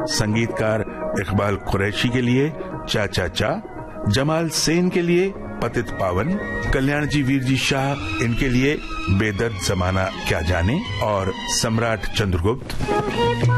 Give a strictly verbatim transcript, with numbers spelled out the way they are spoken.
संगीतकार इकबाल कुरैशी के लिए चा चा चा, जमाल सेन के लिए पतित पावन, कल्याण जी वीर जी शाह इनके लिए बेदर्द जमाना क्या जाने और सम्राट चंद्रगुप्त।